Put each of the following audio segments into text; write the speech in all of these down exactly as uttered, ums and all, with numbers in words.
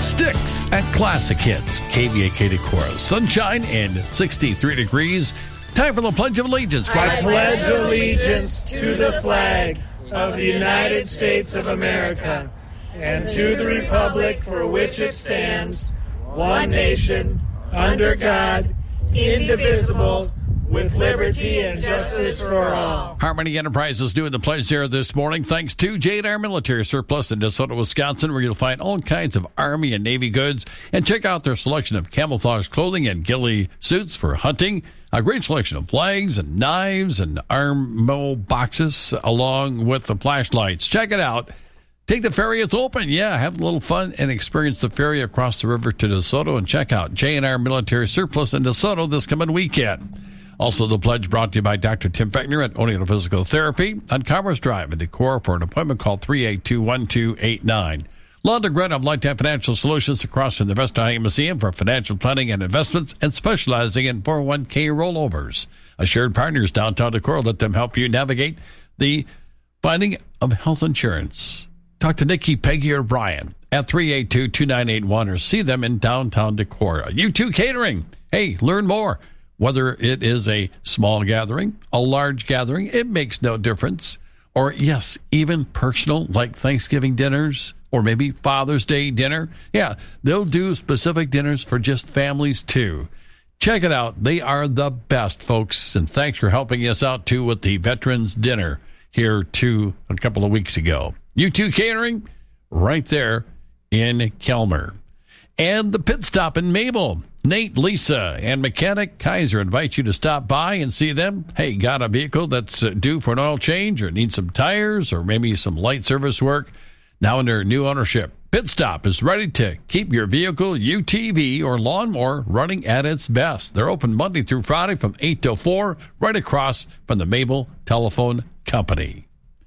Sticks at Classic Hits, K V A K Decorah. Sunshine and sixty-three degrees. Time for the Pledge of Allegiance. I pledge allegiance to the flag of the United States of America and to the republic for which it stands, one nation, under God, indivisible, with liberty and justice for all. Harmony Enterprises doing the pledge there this morning. Thanks to J and R Military Surplus in DeSoto, Wisconsin, where you'll find all kinds of Army and Navy goods. And check out their selection of camouflage clothing and ghillie suits for hunting. A great selection of flags and knives and armo boxes along with the flashlights. Check it out. Take the ferry. It's open. Yeah, have a little fun and experience the ferry across the river to DeSoto. And check out J and R Military Surplus in DeSoto this coming weekend. Also, the pledge brought to you by Doctor Tim Fechner at O'Neill Physical Therapy on Commerce Drive in Decorah. For an appointment, call three eight two, one two eight nine. Lundgren of Lifetime Financial Solutions across from the Vesta Museum for financial planning and investments and specializing in four oh one k rollovers. Assured Partners downtown Decorah. Let them help you navigate the finding of health insurance. Talk to Nikki, Peggy, or Brian at three eight two, two nine eight one or see them in downtown Decorah. U two Catering. Hey, learn more. Whether it is a small gathering, a large gathering, it makes no difference. Or, yes, even personal, like Thanksgiving dinners or maybe Father's Day dinner. Yeah, they'll do specific dinners for just families, too. Check it out. They are the best, folks. And thanks for helping us out, too, with the Veterans Dinner here, too, a couple of weeks ago. U two Catering, right there in Kelmer. And the Pit Stop in Mabel. Nate, Lisa, and Mechanic Kaiser invite you to stop by and see them. Hey, got a vehicle that's due for an oil change or needs some tires or maybe some light service work? Now under new ownership, Pit Stop is ready to keep your vehicle, U T V, or lawnmower running at its best. They're open Monday through Friday from eight to four, right across from the Mabel Telephone Company.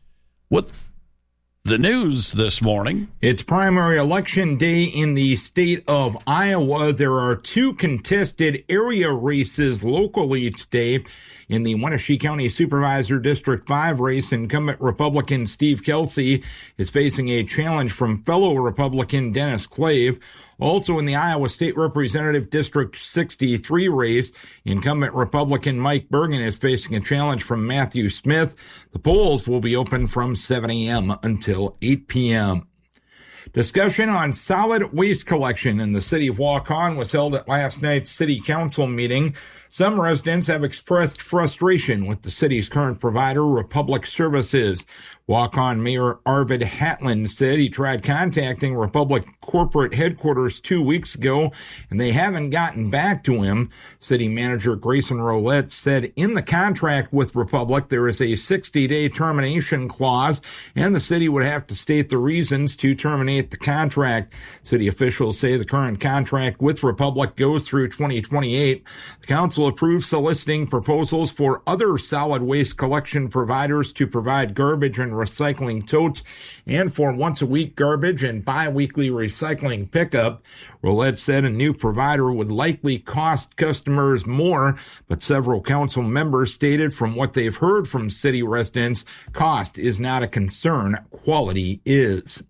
What's the news this morning? It's primary election day in the state of Iowa. There are two contested area races locally today. In the Wenatchee County Supervisor District five race, incumbent Republican Steve Kelsey is facing a challenge from fellow Republican Dennis Clave. Also in the Iowa State Representative District sixty-three race, incumbent Republican Mike Bergen is facing a challenge from Matthew Smith. The polls will be open from seven a.m. until eight p.m. Discussion on solid waste collection in the city of Waukon was held at last night's city council meeting. Some residents have expressed frustration with the city's current provider, Republic Services. Waukon Mayor Arvid Hatland said he tried contacting Republic corporate headquarters two weeks ago, and they haven't gotten back to him. City Manager Grayson Roulette said in the contract with Republic there is a sixty-day termination clause, and the city would have to state the reasons to terminate the contract. City officials say the current contract with Republic goes through twenty twenty-eight. The council approved soliciting proposals for other solid waste collection providers to provide garbage and recycling totes and for once-a-week garbage and bi-weekly recycling pickup. Roulette said a new provider would likely cost customers more, but several council members stated from what they've heard from city residents, cost is not a concern, quality is.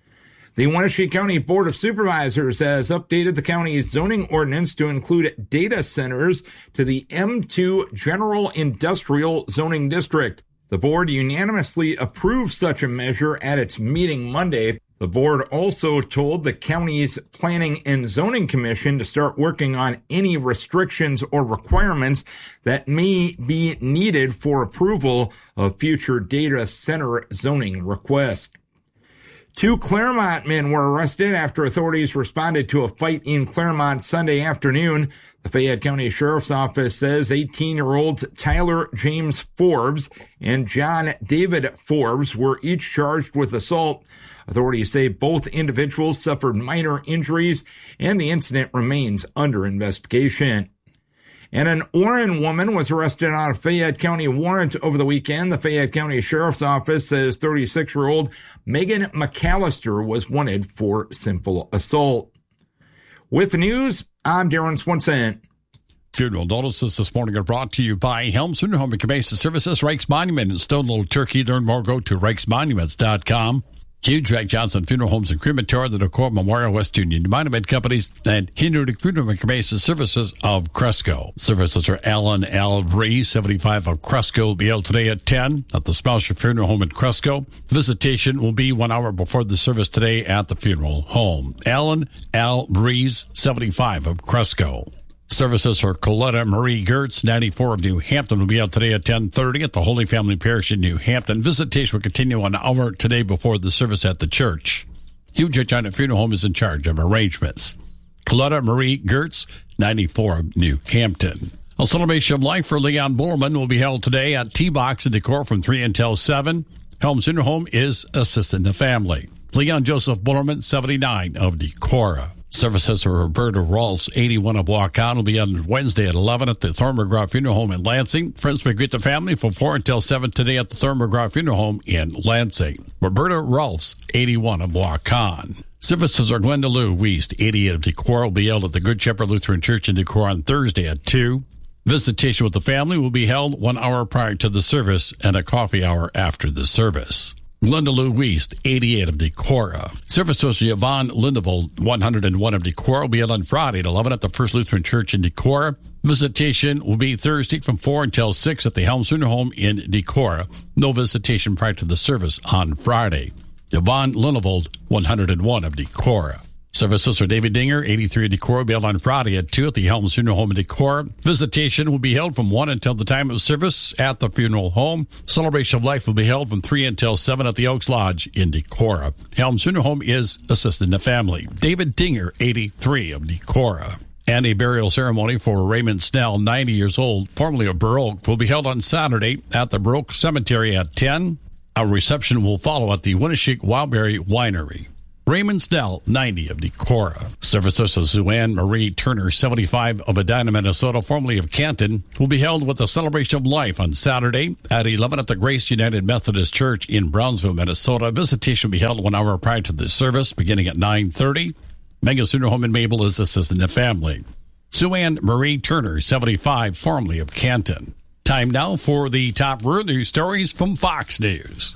The Wenatchee County Board of Supervisors has updated the county's zoning ordinance to include data centers to the M two General Industrial Zoning District. The board unanimously approved such a measure at its meeting Monday. The board also told the county's Planning and Zoning Commission to start working on any restrictions or requirements that may be needed for approval of future data center zoning requests. Two Claremont men were arrested after authorities responded to a fight in Claremont Sunday afternoon. The Fayette County Sheriff's Office says eighteen-year-olds Tyler James Forbes and John David Forbes were each charged with assault. Authorities say both individuals suffered minor injuries, and the incident remains under investigation. And an Warren woman was arrested on a Fayette County warrant over the weekend. The Fayette County Sheriff's Office says thirty-six-year-old Megan McAllister was wanted for simple assault. With the news, I'm Darren Swenson. Funeral notices this morning are brought to you by Helmsman Home and Cabeza Services, Reichs Monument, and Stone Little Turkey. Learn more, go to reichs monuments dot com. Hugh Drake Johnson Funeral Homes and Crematory, the Decor Memorial West Union Monument Companies, and Hindu Funeral Cremation Services of Cresco. Services are Alan L. Ree, seventy-five of Cresco, will be held today at ten at the Spousal Funeral Home in Cresco. Visitation will be one hour before the service today at the funeral home. Alan L. Rees, seventy-five of Cresco. Services for Coletta Marie Gertz, ninety-four of New Hampton, will be out today at ten thirty at the Holy Family Parish in New Hampton. Visitation will continue an hour today before the service at the church. Hugh China Funeral Home is in charge of arrangements. Coletta Marie Gertz, ninety-four of New Hampton. A celebration of life for Leon Bullerman will be held today at T-Box in Decor from three until seven. Helms Funeral Home is assisting the family. Leon Joseph Bullerman, seventy-nine of Decorah. Services for Roberta Rolfs, eighty-one of Waukon, will be on Wednesday at eleven at the Thorne McGraw Funeral Home in Lansing. Friends may greet the family from four until seven today at the Thorne McGraw Funeral Home in Lansing. Roberta Rolfs, eighty-one of Waukon. Services are Glenda Lou Wiest, eighty-eight of Decorah, will be held at the Good Shepherd Lutheran Church in Decorah on Thursday at two. Visitation with the family will be held one hour prior to the service and a coffee hour after the service. Glenda Lou Wiest, eighty-eight of Decorah. Service was Yvonne Lindevold, one hundred one of Decorah, will be held on Friday at eleven at the First Lutheran Church in Decorah. Visitation will be Thursday from four until six at the Helms Funeral Home in Decorah. No visitation prior to the service on Friday. Yvonne Lindevold, one hundred one of Decorah. Services for David Dinger, eighty-three of Decorah, will be held on Friday at two at the Helms Funeral Home in Decorah. Visitation will be held from one until the time of service at the funeral home. Celebration of Life will be held from three until seven at the Oaks Lodge in Decorah. Helms Funeral Home is assisting the family. David Dinger, eighty-three of Decorah. And a burial ceremony for Raymond Snell, ninety years old, formerly of Burr Oak, will be held on Saturday at the Burr Oak Cemetery at ten. A reception will follow at the Winneshiek Wildberry Winery. Raymond Snell, ninety of Decorah. Services of Sue-Ann Marie Turner, seventy-five of Edina, Minnesota, formerly of Canton, will be held with a celebration of life on Saturday at eleven at the Grace United Methodist Church in Brownsville, Minnesota. Visitation will be held one hour prior to the service, beginning at nine thirty. Mega Funeral Home in Mabel is assisting the family. Sue-Ann Marie Turner, seventy-five, formerly of Canton. Time now for the top rural news stories from Fox News.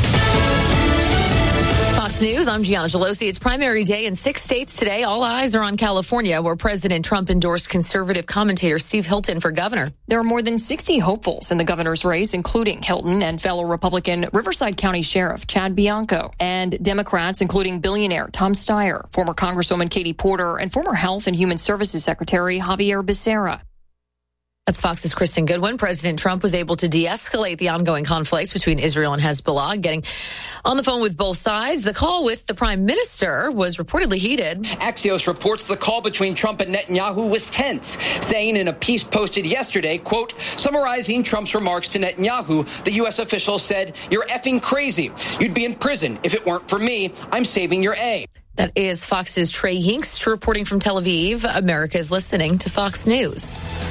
Fox News, I'm Gianna Gelosi. It's primary day in six states today. All eyes are on California, where President Trump endorsed conservative commentator Steve Hilton for governor. There are more than sixty hopefuls in the governor's race, including Hilton and fellow Republican Riverside County Sheriff Chad Bianco, and Democrats, including billionaire Tom Steyer, former Congresswoman Katie Porter, and former Health and Human Services Secretary Javier Becerra. That's Fox's Kristen Goodwin. President Trump was able to de-escalate the ongoing conflicts between Israel and Hezbollah, getting on the phone with both sides. The call with the prime minister was reportedly heated. Axios reports the call between Trump and Netanyahu was tense, saying in a piece posted yesterday, quote, summarizing Trump's remarks to Netanyahu, the U S official said, "You're effing crazy. You'd be in prison. If it weren't for me, I'm saving your A." That is Fox's Trey Hinks reporting from Tel Aviv. America is listening to Fox News.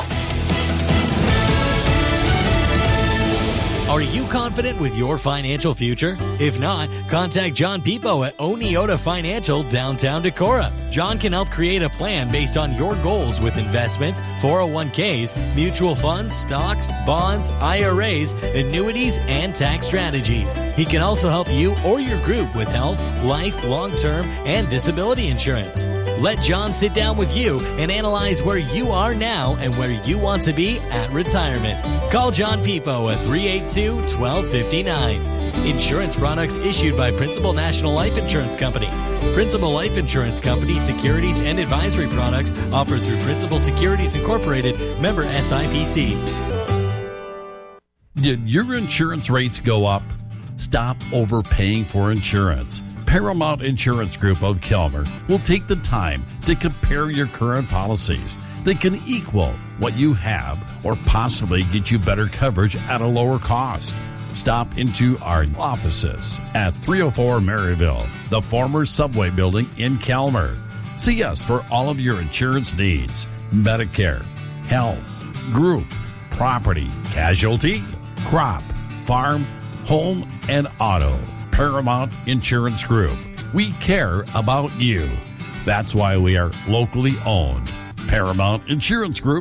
Are you confident with your financial future? If not, contact John Pipo at Oneota Financial, downtown Decorah. John can help create a plan based on your goals with investments, four oh one k's, mutual funds, stocks, bonds, I R As, annuities, and tax strategies. He can also help you or your group with health, life, long-term, and disability insurance. Let John sit down with you and analyze where you are now and where you want to be at retirement. Call John Pipo at three eight two, one two five nine. Insurance products issued by Principal National Life Insurance Company. Principal Life Insurance Company securities and advisory products offered through Principal Securities Incorporated, member S I P C. Did your insurance rates go up? Stop overpaying for insurance. Paramount Insurance Group of Kelmer will take the time to compare your current policies. They can equal what you have or possibly get you better coverage at a lower cost. Stop into our offices at three oh four Maryville, the former Subway building in Kelmer. See us for all of your insurance needs. Medicare, health, group, property, casualty, crop, farm, home, and auto. Paramount Insurance Group. We care about you. That's why we are locally owned. Paramount Insurance Group,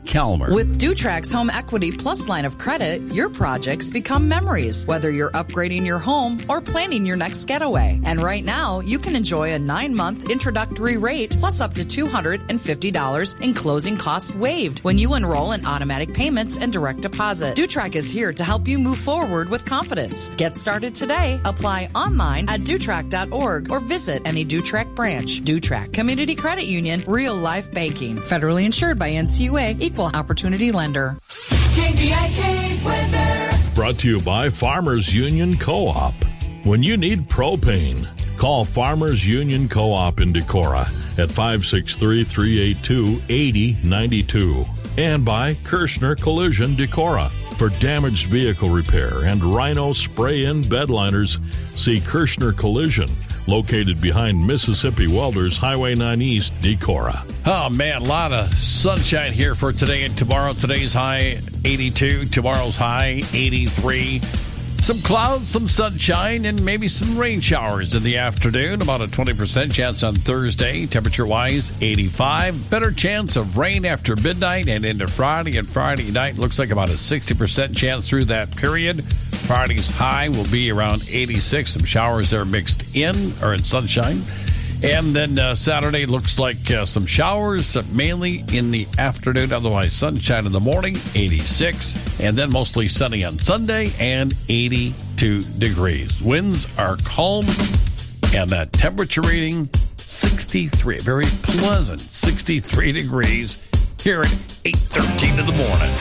Calmer. With Dutrax Home Equity Plus line of credit, your projects become memories, whether you're upgrading your home or planning your next getaway. And right now, you can enjoy a nine-month introductory rate plus up to two hundred fifty dollars in closing costs waived when you enroll in automatic payments and direct deposit. Dutrax is here to help you move forward with confidence. Get started today. Apply online at dutrac dot org or visit any Dutrax branch. Dutrax Community Credit Union, real life banking. Federally insured by N C U A, Equal Opportunity Lender. K V I K weather. Brought to you by Farmers Union Co-op. When you need propane, call Farmers Union Co-op in Decorah at five six three, three eight two, eight zero nine two. And by Kirshner Collision Decorah. For damaged vehicle repair and Rhino spray-in bed liners, see Kirshner Collision, located behind Mississippi Welders Highway nine East, Decorah. Oh, man, a lot of sunshine here for today and tomorrow. Today's high, eighty-two. Tomorrow's high, eighty-three. Some clouds, some sunshine, and maybe some rain showers in the afternoon. About a twenty percent chance on Thursday. Temperature-wise, eighty-five. Better chance of rain after midnight and into Friday. And Friday night looks like about a sixty percent chance through that period. Friday's high will be around eighty-six. Some showers there mixed in or in sunshine. And then uh, Saturday looks like uh, some showers, uh, mainly in the afternoon. Otherwise, sunshine in the morning, eighty-six. And then mostly sunny on Sunday and eighty-two degrees. Winds are calm. And that temperature reading, sixty-three. Very pleasant, sixty-three degrees here at eight thirteen in the morning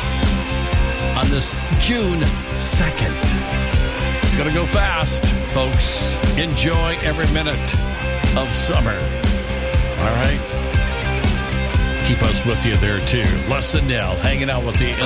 on this June second. It's going to go fast, folks. Enjoy every minute of summer. All right? Keep us with you there, too. Les and Nell hanging out with you in